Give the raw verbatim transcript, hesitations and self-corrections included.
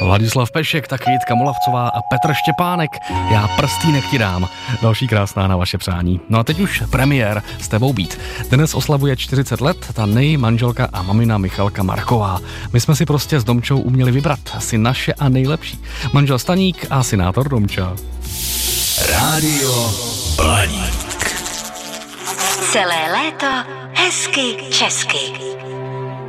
Ladislav Pešek, taky Jitka Molavcová a Petr Štěpánek. Já prstýnek ti dám. Další krásná na vaše přání. No a teď už premiér s tebou být. Dnes oslavuje čtyřicet let ta nej manželka a mamina Michalka Marková. My jsme si prostě s Domčou uměli vybrat asi naše a nejlepší. Manžel Staník a synátor Domča. Rádio Blaník. Celé léto hezky česky.